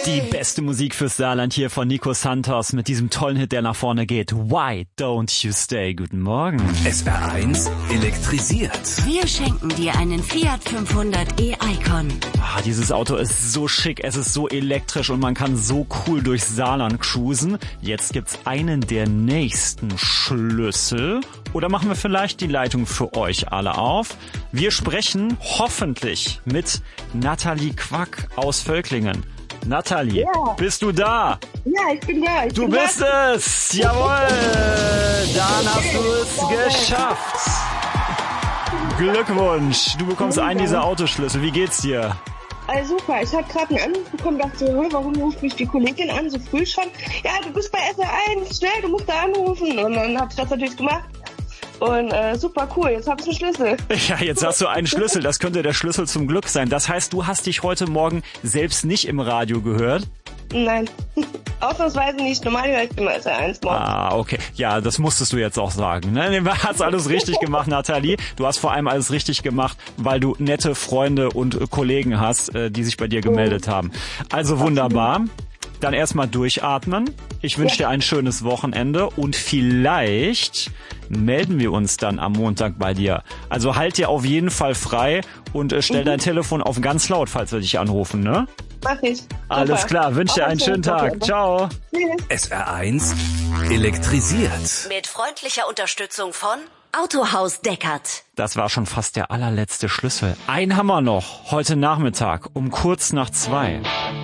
Die beste Musik fürs Saarland hier von Nico Santos mit diesem tollen Hit, der nach vorne geht. Why don't you stay? Guten Morgen. SR1 elektrisiert. Wir schenken dir einen Fiat 500 e-Icon. Dieses Auto ist so schick, es ist so elektrisch und man kann so cool durchs Saarland cruisen. Jetzt gibt's einen der nächsten Schlüssel. Oder machen wir vielleicht die Leitung für euch alle auf? Wir sprechen hoffentlich mit Nathalie Quack aus Völklingen. Nathalie, ja. Bist du da? Ja, ich bin da. Du bist es! Jawohl! Dann hast du es geschafft! Glückwunsch! Du bekommst einen dieser Autoschlüssel. Wie geht's dir? Super, ich habe gerade einen Anruf bekommen, dachte, warum ruft mich die Kollegin an, so früh schon? Ja, du bist bei SR1, schnell, du musst da anrufen. Und dann habe ich das natürlich gemacht. Und super cool, jetzt habe ich einen Schlüssel. Ja, jetzt hast du einen Schlüssel, das könnte der Schlüssel zum Glück sein. Das heißt, du hast dich heute Morgen selbst nicht im Radio gehört? Nein, ausnahmsweise nicht. Normal höre ich immer SR1 morgens. Okay. Ja, das musstest du jetzt auch sagen. Ne? Du hast alles richtig gemacht, Nathalie. Du hast vor allem alles richtig gemacht, weil du nette Freunde und Kollegen hast, die sich bei dir gemeldet haben. Also wunderbar. Dann erstmal durchatmen. Ich wünsche dir ein schönes Wochenende und vielleicht melden wir uns dann am Montag bei dir. Also halt dir auf jeden Fall frei und stell dein Telefon auf ganz laut, falls wir dich anrufen, ne? Mach ich. Super. Alles klar, wünsche dir einen schönen Tag. Ciao. SR1 elektrisiert. Mit freundlicher Unterstützung von Autohaus Deckert. Das war schon fast der allerletzte Schlüssel. Einen haben wir noch, heute Nachmittag um kurz nach 2.